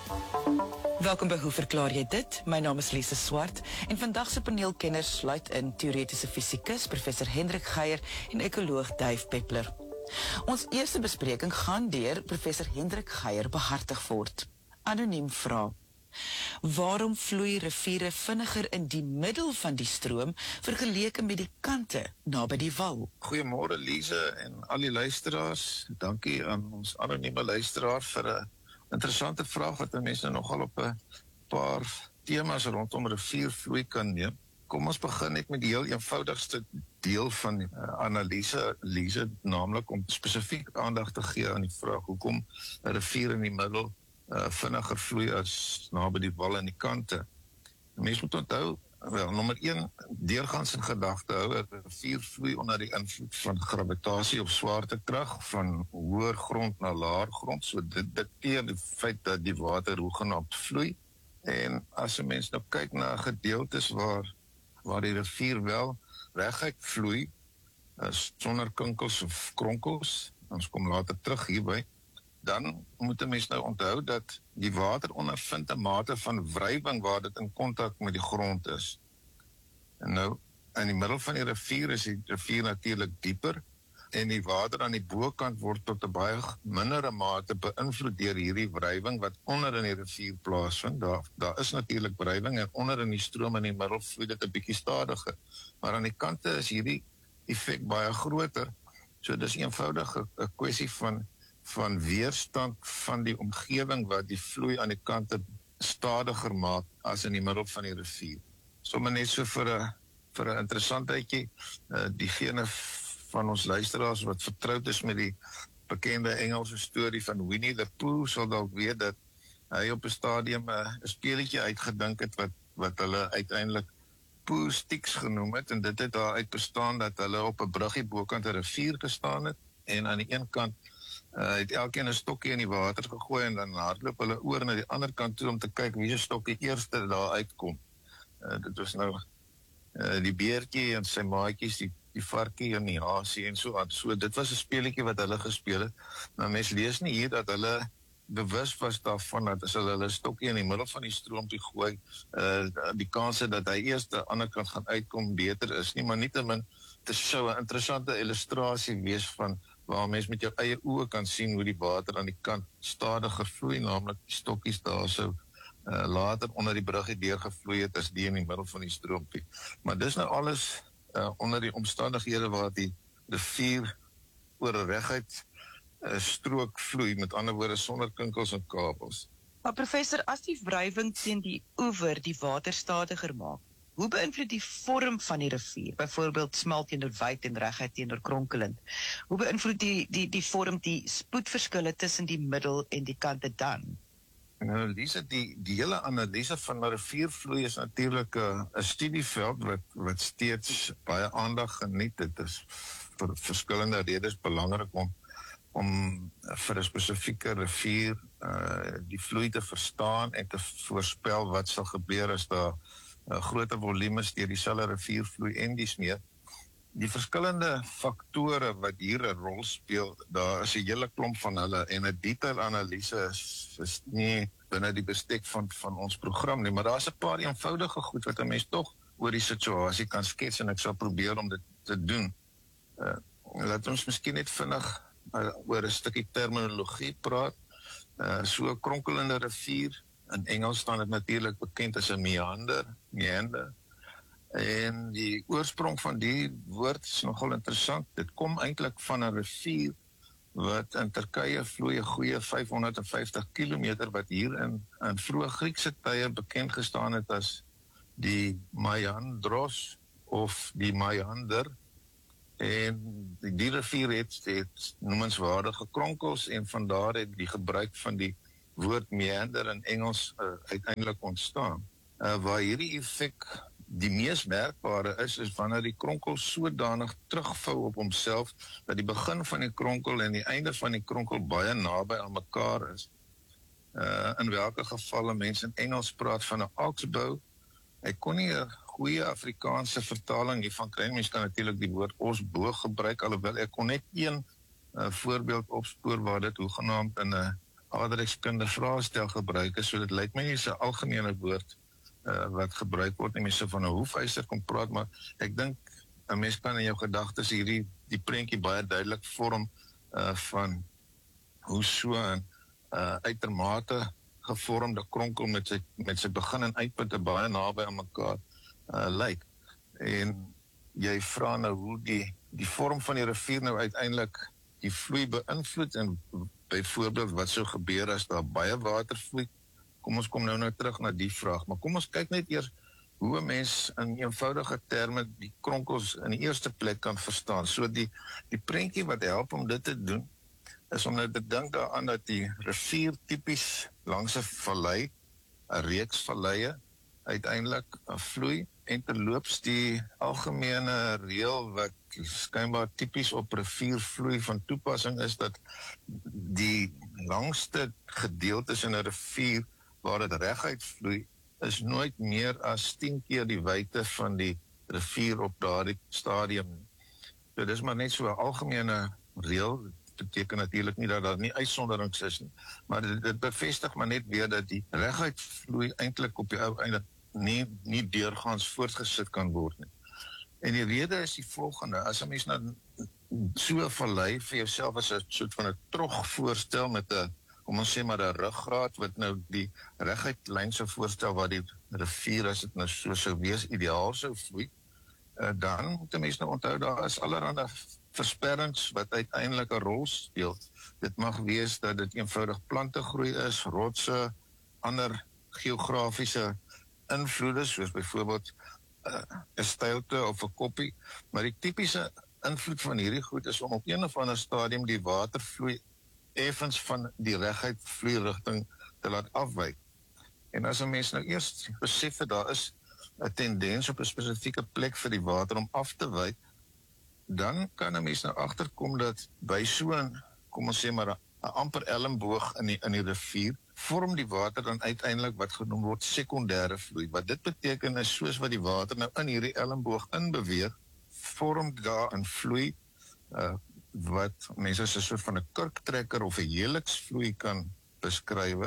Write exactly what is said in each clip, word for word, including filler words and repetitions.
Welkom by Hoe verklaar jy dit? My naam is Lise Swart en vandag se paneelkenners sluit in teoretiese fisikus professor Hendrik Geier en ekoloog Dave Peppler. Ons eerste bespreking gaan deur professor Hendrik Geier behartig word. Anoniem vra: waarom vloei riviere vinniger in die middel van die stroom vergeleke met die kante naby die wal? Goeiemôre Lise en al die luisteraars. Dankie aan ons anonieme luisteraar vir 'n interessante vraag wat mense nogal op 'n paar temas rondom riviervloei kan neem. Kom ons begin net met die heel eenvoudigste deel van die uh, analise, Lise, naamlik om spesifiek aandag te gee aan die vraag hoekom 'n rivier in die middel uh, vinniger vloei as naby die wal en die kante. Mense moet onthou, wel, nommer een, deurgangs in gedagte hou, 'n rivier vloei onder die invloed van gravitasie of swaartekrag, van hoër grond na laer grond, so dit dikteer die feit dat die water hoegenaamd vloei. En as 'n mens nou kyk na gedeeltes waar, waar die rivier wel reguit vloei, sonder kinkels of kronkels, ons kom later terug hierby, dan moet 'n mens nou onthou dat die water ondervind 'n mate van wrywing waar dit in kontak met die grond is. En nou, in die middel van die rivier is die rivier natuurlik dieper en die water aan die bokant word tot 'n baie mindere mate beïnvloed deur hierdie wrywing wat onder in die rivier plaasvind. Daar, daar is natuurlik wrywing en onder in die stroom in die middel vloei dit 'n bietjie stadiger. Maar aan die kante is hierdie effek baie groter. So dis eenvoudig 'n kwessie van van weerstand van die omgewing wat die vloei aan die kante stadiger maak as in die middel van die rivier. Sommige net so vir 'n vir 'n interessantheidjie, uh, diegene van ons luisteraars wat vertroud is met die bekende Engelse storie van Winnie the Pooh sal dalk weet dat hy op 'n stadium 'n uh, speletjie uitgedink het wat wat hulle uiteindelik Pooh Sticks genoem het, en dit het daaruit bestaan dat hulle op 'n bruggie bokant 'n rivier gestaan het en aan die een kant Uh, het elkeen 'n stokkie in die water gegooi en dan hardloop hulle oor na die ander kant toe om te kyk wie se stokkie eerste daar uitkom. Uh, dit was nou uh, die beertjie en sy maatjies, die, die varkie en die hasie en so aan. So dit was 'n speletjie wat hulle gespeel het. Nou mens lees nie hier dat hulle bewus was daarvan dat as hulle hulle stokkie in die middel van die stroom toe gooi, uh, die kanse dat hy eers aan die ander kant gaan uitkom beter is nie, maar nietemin, dit sou 'n interessante illustrasie wees van waar mens met jou eie oë kan sien hoe die water aan die kant stadiger vloei, naamlik die stokkies daar so uh, later onder die bruggie deurgevloei het as die in die middel van die stroompie. Maar dis nou alles uh, onder die omstandighede waar die rivier oor 'n reguit uh, strook vloei, met ander woorde sonder kinkels en kabels. Maar professor, as die wrywing teen die oewer die water stadiger maak, hoe beïnvloed die vorm van die rivier, byvoorbeeld smal teenoor wyd en reguit teenoor kronkelend? Hoe beïnvloed die, die, die vorm die spoedverskille tussen die middel en die kante dan? Nou, Lise, die, die hele analise van 'n riviervloei is natuurlik 'n studieveld wat, wat steeds baie aandag geniet. Dit is vir verskillende redes belangrik om, om vir 'n spesifieke rivier uh, die vloei te verstaan en te voorspel wat sal gebeur as daar Uh, groter volumes deur dieselfde rivier vloei en dies meer. Die verskillende faktore wat hier 'n rol speel, daar is 'n hele klomp van hulle en 'n detailanalise is, is nie binne die bestek van, van ons program nie, maar daar is 'n paar eenvoudige goed wat 'n mens tog oor die situasie kan skets en ek sal probeer om dit te doen. Uh, laat ons miskien net vinnig uh, oor 'n stukkie terminologie praat. Uh, so 'n kronkelende rivier, in Engels staan dit natuurlik bekend as 'n meander, meander. En die oorsprong van die woord is nogal interessant. Dit kom eintlik van 'n rivier wat in Turkye vloei 'n goeie vyfhonderdvyftig kilometer wat hier in, in vroeë Griekse tye bekend gestaan het as die Meandros of die Meander. En die, die rivier het, het noemenswaardige kronkels en vandaar het die gebruik van die woord meander in Engels uh, uiteindelik ontstaan. Uh, waar hierdie effek die mees merkbare is, is wanneer die kronkel sodanig terugvou op homself, dat die begin van die kronkel en die einde van die kronkel baie naby aan mekaar is. Uh, in welke gevalle mense in Engels praat van 'n oxbow. Ek kon nie 'n goeie Afrikaanse vertaling hiervan kry. Mens kan natuurlik die woord osboog gebruik, alhoewel ek kon net een uh, voorbeeld opspoor waar dit hoegenaamd in 'n aardrykskunde vraestel gebruik is, so dit lyk my nie is 'n algemene woord uh, wat gebruik word, nie mense van 'n hoefyser kom praat, maar ek dink 'n mens kan in jou gedagtes hierdie die prentjie baie duidelik vorm uh, van hoe so 'n uh, uitermate gevormde kronkel met sy, met sy begin en uitpunte baie naby aan mekaar uh, lyk. En jy vra nou hoe die, die vorm van die rivier nou uiteindelik die vloei beïnvloed en byvoorbeeld wat sou gebeur as daar baie water vloei. Kom ons kom nou nou terug na die vraag, maar kom ons kyk net eers hoe 'n mens in eenvoudige terme die kronkels in die eerste plek kan verstaan. So die, die prentjie wat help om dit te doen, is om nou te dink daaraan dat die rivier tipies langs 'n vallei, 'n reeks valleie, uiteindelik vloei, en terloops die algemene reël wat skynbaar tipies op riviervloei van toepassing is, dat die langste gedeeltes in 'n rivier waar dit reguit vloei, is nooit meer as tien keer die wyte van die rivier op daardie stadium. So dis maar net so 'n algemene reël. Dit beteken natuurlik nie dat daar nie uitsonderings is nie, maar dit, dit bevestig maar net weer dat die reguit vloei eintlik op die ou einde nie, nie deurgaans voortgesit kan word nie. En die rede is die volgende: as 'n mens nou so 'n vallei vir jouself as 'n soort van 'n trog voorstel met 'n, kom ons sê maar 'n ruggraat wat nou die reguit lyn sou voorstel waar die rivier, as dit nou so sou wees, ideaal sou vloei, uh, dan moet 'n mens nou onthou daar is allerlei versperrings wat uiteindelik 'n rol speel. Dit mag wees dat dit eenvoudig plantegroei is, rotse, ander geografiese invloede, soos byvoorbeeld uh, 'n steilte of 'n koppie, maar die tipiese invloed van hierdie goed is om op een of ander stadium die watervloei effens van die reguit vloeirigting te laat afwyk. En as 'n mens nou eers besef dat daar is 'n tendens op 'n spesifieke plek vir die water om af te wyk, dan kan 'n mens nou agterkom dat by so 'n, kom ons sê maar 'n amper elmboog in die in die rivier, vorm die water dan uiteindelik wat genoem word sekondêre vloei. Wat dit beteken is, soos wat die water nou in hierdie elmboog inbeweeg, vorm daar 'n vloei uh, wat mense as 'n soort van 'n kurktrekker of 'n helixvloei kan beskryf.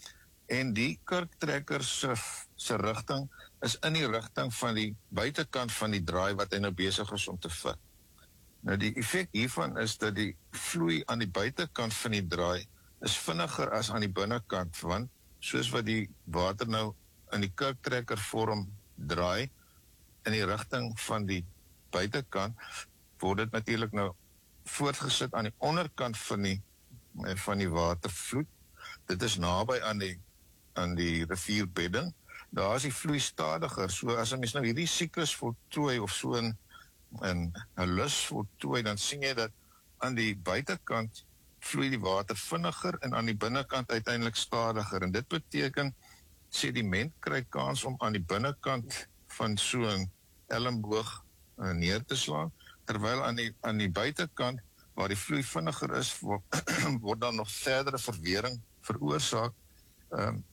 En die kurktrekker se se rigting is in die rigting van die buitekant van die draai wat hy nou besig is om te vat. Nou die effek hiervan is dat die vloei aan die buitekant van die draai is vinniger as aan die binnekant, want soos wat die water nou in die kurktrekker vorm draai in die rigting van die buitekant, word dit natuurlik nou voortgesit aan die onderkant van die van die watervloed. Dit is naby aan die aan die rivierbedding. Daar is die vloei stadiger. So as 'n mens nou hierdie siklus voltooi of so 'n 'n 'n lus voltooi, dan sien jy dat aan die buitekant vloei die water vinniger en aan die binnekant uiteindelik stadiger. En dit beteken sediment kry kans om aan die binnekant van so 'n elmboog uh, neer te slaan, terwyl aan die aan die buitekant waar die vloei vinniger is, word, word dan nog verdere verwering veroorsaak, um,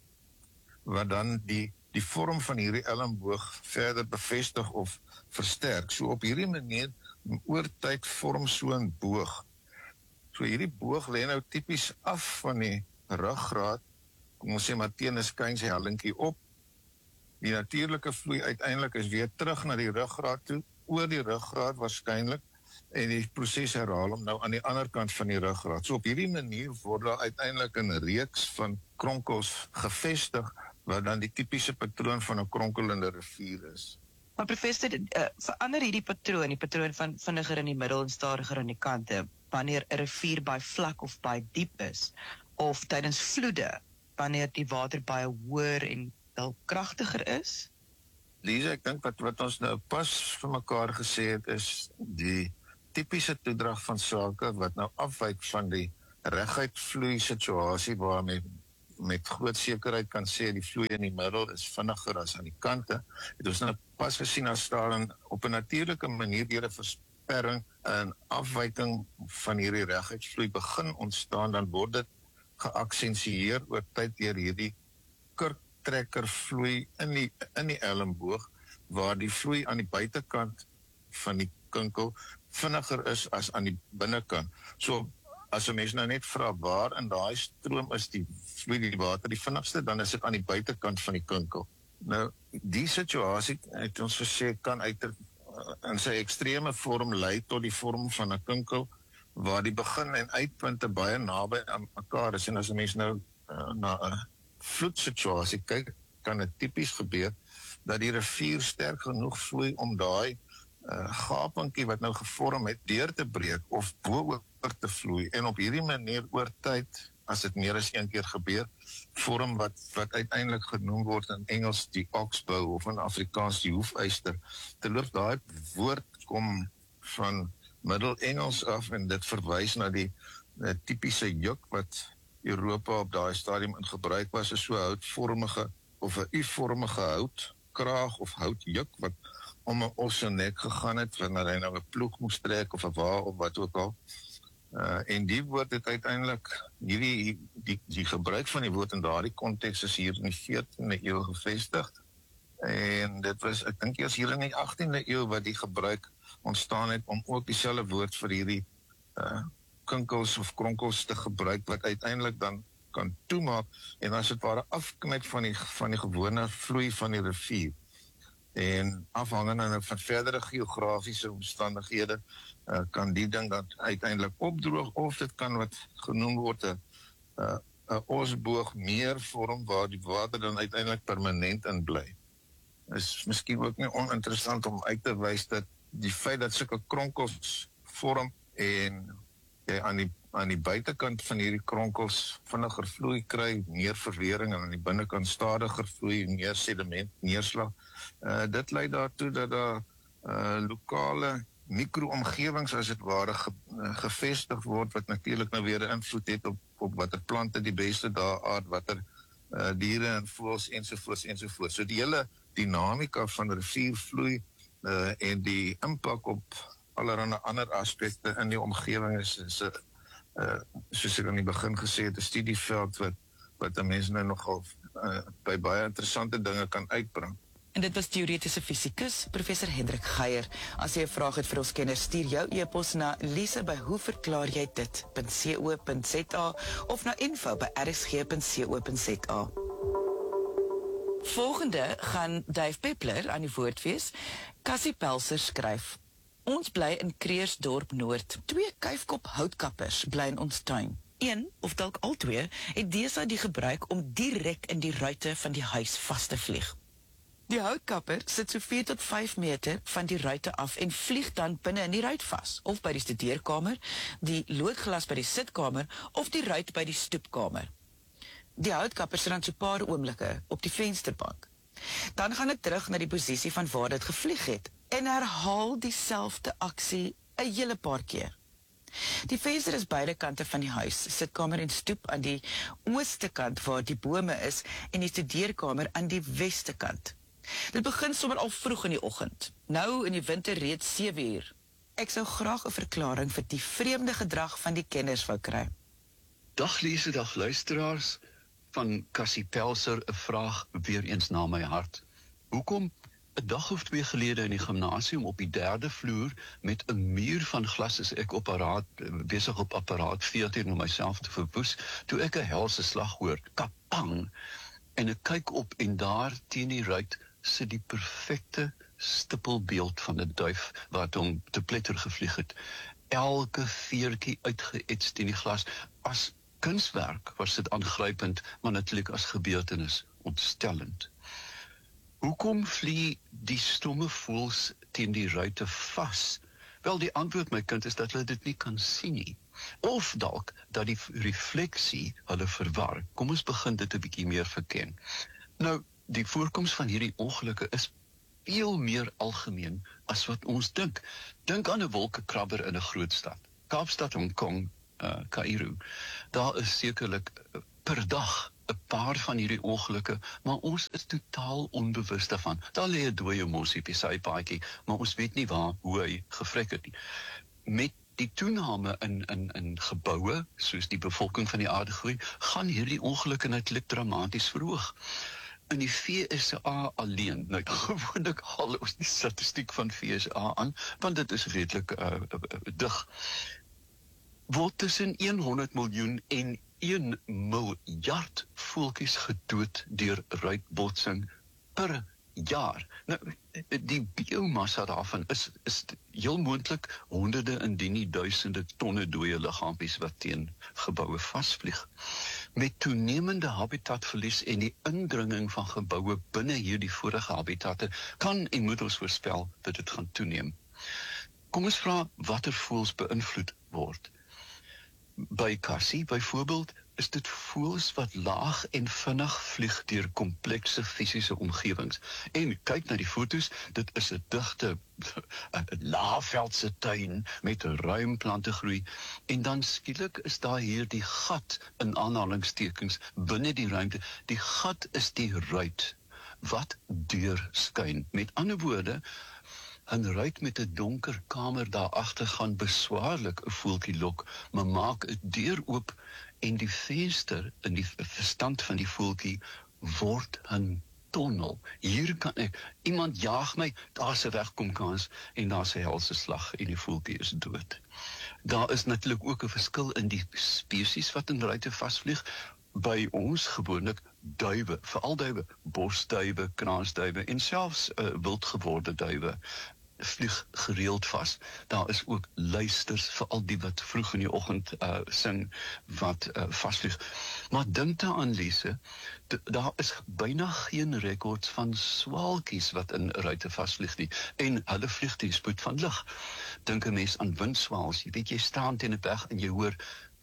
wat dan die die vorm van hierdie elmboog verder bevestig of versterk. So op hierdie manier oor tyd vorm so 'n boog. So hierdie boog lê nou tipies af van die ruggraat, kom ons sê maar teen 'n skyn sy hellinkie op. Die natuurlike vloei uiteindelik is weer terug na die ruggraat toe, oor die ruggraat waarskynlik, en die proses herhaal om nou aan die ander kant van die ruggraat. So op hierdie manier word daar uiteindelik 'n reeks van kronkels gevestig, wat dan die tipiese patroon van 'n kronkelende rivier is. Maar professor, uh, verander hierdie patroon, die patroon van vinniger in die middel en stadiger aan die kante, wanneer 'n rivier baie vlak of baie diep is, of tydens vloede, wanneer die water baie hoër en wel kragtiger is? Lisa, ek dink wat wat ons nou pas vir mekaar gesê het, is die tipiese toedrag van sake wat nou afwyk van die reguit vloei situasie waar men met groot sekerheid kan sê die vloei in die middel is vinniger as aan die kante. Het ons nou pas gesien as daar op 'n natuurlike manier deur 'n versperring en afwyking van hierdie reguitvloei begin ontstaan, dan word dit geaksensieer oor tyd deur hierdie kurktrekker vloei in die in die elmboog, waar die vloei aan die buitekant van die kinkel vinniger is as aan die binnekant. So as 'n mens nou net vra waar in daai stroom is die vloei die water die vinnigste, dan is dit aan die buitekant van die kinkel. Nou, die situasie het ons gesê kan uit in sy ekstreme vorm lei tot die vorm van 'n kinkel waar die begin en uitpunte baie naby aan mekaar is. En as 'n mens nou uh, na 'n vloedsituasie kyk, kan dit tipies gebeur dat die rivier sterk genoeg vloei om daai uh, gapinkie wat nou gevorm het deur te breek of bo-oor te vloei en op hierdie manier oor tyd, as dit meer as een keer gebeur, vorm wat wat uiteindelik genoem word in Engels die oksbou of in Afrikaans die hoefyster. Terloops, daai woord kom van Middel-Engels af en dit verwys na die uh, tipiese juk wat Europa op daai stadium in gebruik was, is so 'n houtvormige of 'n U-vormige houtkraag of houtjuk wat om 'n os se nek gegaan het wanneer hy nou 'n ploeg moes trek of 'n wa of wat ook al. Uh, en die woord het uiteindelik hierdie die, die gebruik van die woord in daardie konteks is hier in die veertiende eeu gevestig. En dit was, ek dink eers hier in die agtiende eeu wat die gebruik ontstaan het om ook dieselfde woord vir hierdie uh, kinkels of kronkels te gebruik wat uiteindelik dan kan toemaak en as dit ware afknyp van die van die gewone vloei van die rivier. En afhangende van verdere geografiese omstandighede uh, kan die ding dan uiteindelik opdroog of dit kan wat genoem word 'n uh, 'n osboog meer vorm waar die water dan uiteindelik permanent in bly. Is miskien ook nie oninteressant om uit te wys dat die feit dat sulke kronkels vorm en jy aan die aan die buitekant van hierdie kronkels vinniger vloei kry, meer verwering en aan die binnekant stadiger vloei, meer sediment, neerslag. Uh, dit lei daartoe dat daar uh, lokale mikroomgewings as dit ware ge, uh, gevestig word wat natuurlik nou weer 'n invloed het op op watter plante die beste daar aard, watter uh, diere en voëls ensovoorts ensovoorts. So die hele dinamika van riviervloei uh, en die impak op allerlei ander aspekte in die omgewing is, is uh, soos ek aan die begin gesê het, 'n studieveld wat wat 'n mens nou nogal uh, by baie interessante dinge kan uitbring. En dit was teoretiese fisikus, professor Hendrik Geier. As jy 'n vraag het vir ons kenners, stuur jou e-pos na lise by hoe verklaar jy dit punt co punt za of na info by r s g punt co punt za. Volgende gaan Dave Peppler aan die woord wees. Cassie Pelser skryf: Ons bly in Kreersdorp Noord. Twee kuifkop houtkappers bly in ons tuin. Een, of dalk al twee, het deesdae die gebruik om direk in die ruitte van die huis vas te vlieg. Die houtkapper sit so vier tot vyf meter van die ruitte af en vlieg dan binne in die ruit vas, of by die studeerkamer, die loodglas by die sitkamer of die ruit by die stoepkamer. Die houtkapper sit dan so 'n paar oomblikke op die vensterbank. Dan gaan dit terug na die posisie van waar dit gevlieg het en herhaal dieselfde aksie 'n hele paar keer. Die venster is beide kante van die huis, sitkamer en stoep aan die ooste kant waar die bome is en die studeerkamer aan die weste kant. Dit begin sommer al vroeg in die oggend, nou in die winter reeds sewe uur. Ek sou graag 'n verklaring vir die vreemde gedrag van die kenners wou kry. Dag Lise, dag luisteraars, van Cassie Pelser 'n vraag weer eens na my hart. Hoekom 'n dag of twee gelede in die gimnasium op die derde vloer met 'n muur van glas is ek op apparaat besig op apparaat veertien om myself te verwoes, toe ek 'n helse slag hoor, kapang, en ek kyk op en daar teen die ruit sit die perfekte stippelbeeld van 'n duif wat hom te pletter gevlieg het. Elke veertjie uitgeëtst in die glas. As kunswerk was dit aangrypend, maar natuurlik as gebeurtenis ontstellend. Hoekom vlieg die stomme voëls teen die ruitte vas? Wel, die antwoord, my kind, is dat hulle dit nie kan sien nie. Of dalk dat die refleksie hulle verwar. Kom ons begin dit 'n bietjie meer verken. Nou, die voorkoms van hierdie ongelukke is veel meer algemeen as wat ons dink. Dink aan 'n wolkekrabber in 'n groot stad. Kaapstad, Hong Kong, uh, Kaïro. Daar is sekerlik uh, per dag 'n paar van hierdie ongelukke, maar ons is totaal onbewus daarvan. Daar lê 'n dooie mossie op die sypaadjie, maar ons weet nie waar, hoe hy gevrek het nie. Met die toename in, in, in geboue, soos die bevolking van die aarde groei, gaan hierdie ongelukke natuurlik dramaties verhoog. In die V S A alleen, nou gewoonlik haal ons die statistiek van V S A aan, want dit is redelik uh, uh, dig. word tussen honderd miljoen en een miljard voeltjies gedood deur ruitbotsing per jaar. Nou, die biomassa daarvan is, is heel moontlik honderde indien nie duisende tonne dooie liggaampies wat teen geboue vasvlieg. Met toenemende habitatverlies en die indringing van geboue binne hierdie vorige habitatte kan en moet ons voorspel dat dit gaan toeneem. Kom ons vra watter voëls beïnvloed word. By Cassie byvoorbeeld is dit voëls wat laag en vinnig vlieg deur komplekse fisiese omgewings. En kyk na die foto's, dit is 'n digte laafveldse tuin met 'n ruim plantegroei en dan skielik is daar hier die gat in aanhalingstekens binne die ruimte. Die gat is die ruit wat deurskyn. Met ander woorde, 'n ruit met 'n donker kamer daar agter gaan beswaarlik 'n voeltjie lok, maar maak 'n deur oop en die venster in die verstand van die voeltjie word 'n tonnel. Hier kan ek, iemand jaag my, daar's 'n wegkomkans en daar's 'n helse slag en die voeltjie is dood. Daar is natuurlik ook 'n verskil in die spesies wat in ruitte vasvlieg. By ons gewoonlik duwe, veral duwe, bosduwe, kransduwe en selfs uh, wildgeworde duwe vlieg gereeld vas. Daar is ook luisters, veral die wat vroeg in die oggend uh, sing, wat uh, vasvlieg. Maar dink daaraan, Lise, daar is byna geen rekords van swaalkies wat in ruitte vasvlieg nie, en hulle vlieg die spoed van lig. Dink 'n mens aan windswaals, jy weet, jy staan teen 'n berg en jy hoor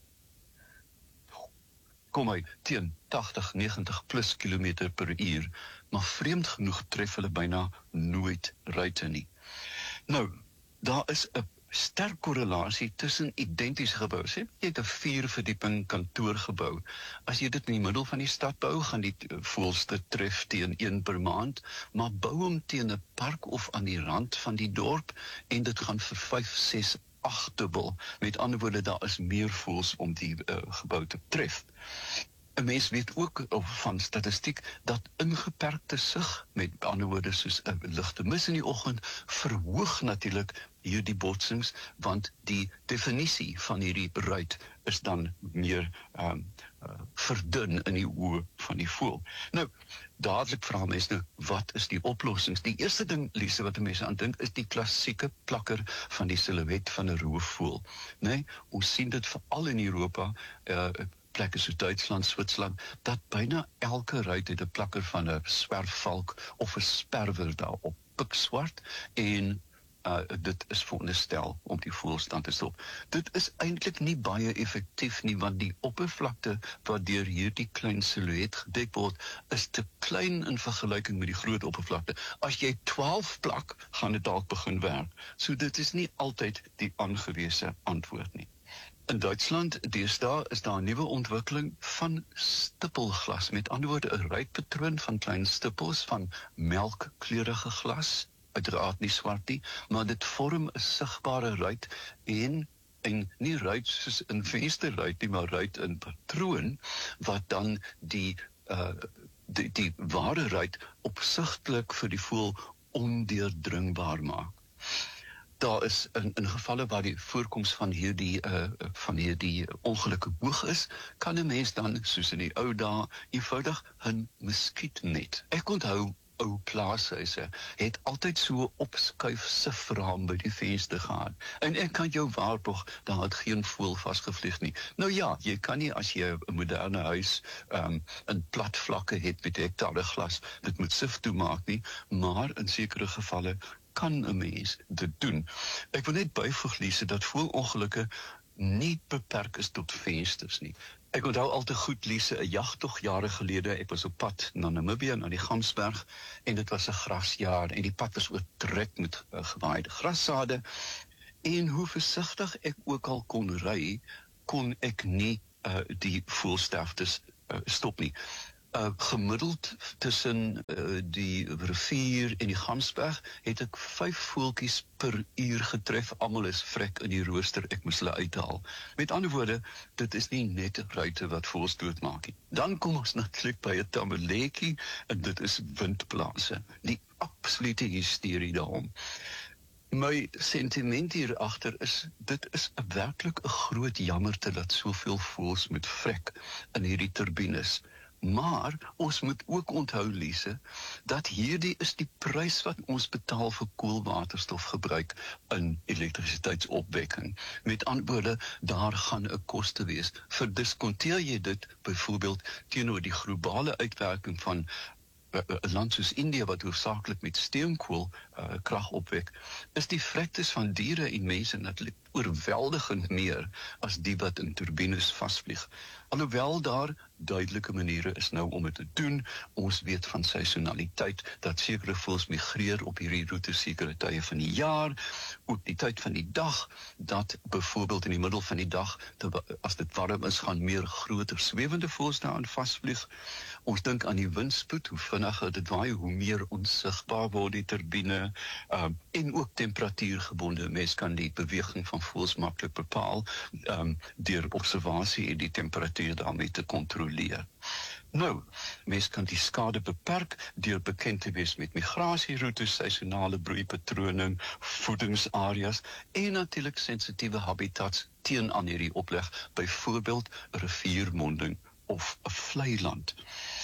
kom hy teen tagtig, negentig plus kilometer per uur, maar vreemd genoeg tref hulle byna nooit ruitte nie. Nou, daar is 'n sterk korrelasie tussen identiese geboue. Sê, jy het 'n vier verdieping kantoorgebou. As jy dit in die middel van die stad bou, gaan die voëls dit tref teen een per maand, maar bou hom teen 'n park of aan die rand van die dorp en dit gaan vir vyf, ses, agt dubbel. Met ander woorde, daar is meer voëls om die uh, gebou te tref. 'n Mens weet ook van statistiek dat ingeperkte sig, met ander woorde soos 'n ligte mis in die oggend, verhoog natuurlik hierdie botsings, want die definisie van hierdie ruit is dan meer um, uh, verdun in die oë van die voël. Nou, dadelik vra mense nou, wat is die oplossings? Die eerste ding, Lise, wat mense aan dink, is die klassieke plakker van die silhouet van 'n roofvoël. Nee, ons sien dit veral in Europa, uh, plekke so Duitsland, Switserland, dat byna elke ruit het 'n plakker van 'n swerfvalk of 'n sperwer daarop, pikswart, en uh, dit is veronderstel om die voëlstand te stop. Dit is eintlik nie baie effektief nie, want die oppervlakte waardeur hierdie klein silhouet gedek word, is te klein in vergelyking met die groot oppervlakte. As jy twaalf plak, gaan dit dalk begin werk. So dit is nie altyd die aangewese antwoord nie. In Duitsland, deesdae, is daar 'n nuwe ontwikkeling van stippelglas. Met ander woorde, 'n ruitpatroon van klein stippels van melkkleurige glas, uiteraard nie swart nie, maar dit vorm 'n sigbare ruit en en nie ruit soos in vensterruit nie, maar ruit in patroon, wat dan die uh, die, die ware ruit opsigtelik vir die voël ondeurdringbaar maak. Daar is in, in gevalle waar die voorkoms van hierdie uh, van hierdie ongelukke hoog is, kan 'n mens dan, soos in die ou dae, eenvoudig 'n muskietnet. Ek onthou ou plaashuise het altyd so 'n opskuif sifraam by die venster gehad. En ek kan jou waarborg, daar het geen voël vasgevlieg nie. Nou ja, jy kan nie as jy 'n moderne huis um, in plat vlakke het met hektare glas, dit moet sif toemaak nie, maar in sekere gevalle kan 'n mens dit doen. Ek wil net byvoeg, Lise, dat voëlongelukke nie beperk is tot vensters nie. Ek onthou al te goed, Lise, 'n jagtog jare gelede, ek was op pad na Namibië, na die Gamsberg, en dit was 'n grasjaar, en die pad was oortrek met uh, gewaaide grassade, en hoe versigtig ek ook al kon ry, kon ek nie uh, die voëlsterftes uh, stop nie. Uh, gemiddeld tussen uh, die rivier en die Gamsberg het ek vyf voeltjies per uur getref. Almal is vrek in die rooster, ek moes hulle uithaal. Met ander woorde, dit is nie net ruite wat voëls doodmaak nie. Dan kom ons natuurlik by 'n tamaletjie, en dit is windplase. Die absolute hysterie daarom. My sentiment hierachter is, dit is 'n werklik 'n groot jammerte dat soveel voëls moet vrek in hierdie turbines. Maar ons moet ook onthou, Lise, dat hierdie is die prys wat ons betaal vir koolwaterstof gebruik in elektrisiteitsopwekking. Met ander woorde, daar gaan 'n koste wees. Verdiskonteer jy dit byvoorbeeld teenoor die globale uitwerking van 'n land soos India wat hoofsaaklik met steenkool uh, krag opwek, is die vrektes van diere en mense natuurlik oorweldigend meer as die wat in turbines vasvlieg. Alhoewel daar duidelike maniere is nou om dit te doen. Ons weet van seisonaliteit dat sekere voëls migreer op hierdie roetes sekere tye van die jaar, ook die tyd van die dag, dat byvoorbeeld in die middel van die dag, as dit warm is, gaan meer groter swewende voëls daarin vasvlieg. Ons dink aan die windspoed, hoe vinniger dit waai, hoe meer onsigbaar word die turbine, um, en ook temperatuurgebonde. Mens kan die beweging van voëls maklik bepaal um, deur observasie en die temperatuur daarmee te kontroleer. Nou, mens kan die skade beperk deur bekend te wees met migrasieroutes, seisonale broeipatrone, voedingsareas en natuurlik sensitiewe habitats teen aan hierdie opleg, byvoorbeeld 'n riviermonding of 'n vlei land.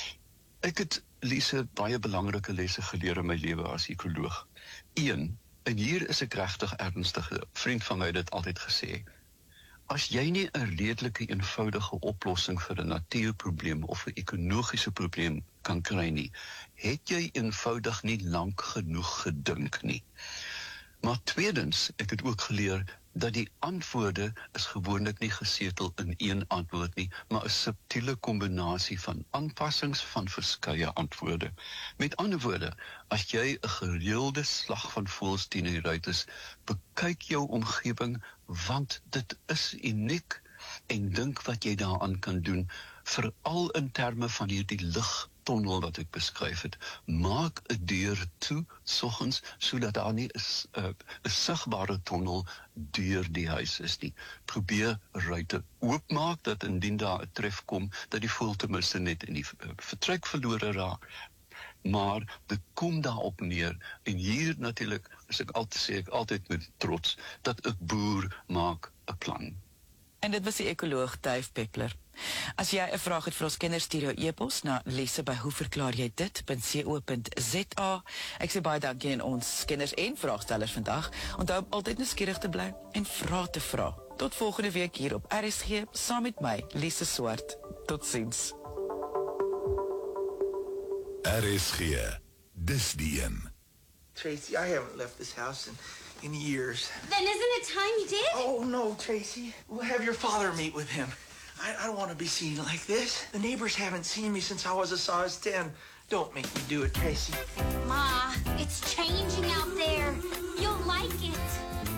Ek het, Lise, baie belangrike lesse geleer in my lewe as ekoloog. Een, en hier is ek regtig ernstig, 'n vriend van my het dit altyd gesê, as jy nie 'n redelike eenvoudige oplossing vir 'n natuurprobleem of 'n ekologiese probleem kan kry nie, het jy eenvoudig nie lank genoeg gedink nie. Maar tweedens, ek het ook geleer dat die antwoorde is gewoonlik nie gesetel in een antwoord nie, maar 'n subtiele kombinasie van aanpassings van verskeie antwoorde. Met ander woorde, as jy 'n gereelde slag van voëls teen die ruit is, bekyk jou omgewing, want dit is uniek, en dink wat jy daaraan kan doen, veral in terme van hierdie ligtonnel wat ek beskryf het. Maak 'n deur toe, soggens, sodat daar nie 'n sigbare tonnel deur die huis is nie. Probeer ruitte oopmaak, dat indien daar 'n tref kom, dat die voël ten minste net in die vertrek verlore raak. Maar dit kom daarop neer, en hier natuurlik, as ek altyd sê, ek altyd met trots, dat 'n boer maak 'n plan. En dit was die ekoloog Duif Peppler. As jy 'n vraag het vir ons kenners, stuur jou e-pos na lesse by hoe verklaar jy dit punt co punt za. Ek sê baie dankie aan ons kenners en vraagstellers vandag. Onthou om altyd nuuskierig te bly en vra te vra. Tot volgende week hier op R S G saam met my, Lise Swart. Totsiens. R S G, dis die een. Tracy, I haven't left this house in, in years. Then isn't it time you did? Oh, no, Tracy. We'll have your father meet with him. I, I don't want to be seen like this. The neighbors haven't seen me since I was a size ten. Don't make me do it, Tracy. Ma,